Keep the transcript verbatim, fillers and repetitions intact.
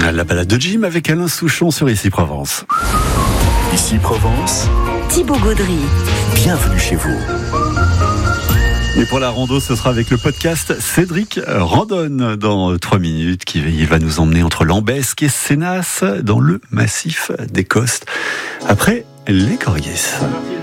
La balade de Jim avec Alain Souchon sur Ici Provence. Ici Provence, Thibaut Gaudry. Bienvenue chez vous. Et pour la rando, ce sera avec le podcast Cédric Randonne dans trois minutes. Qui il va nous emmener entre Lambesc et Sénas dans le massif des Costes. Après les Corriès.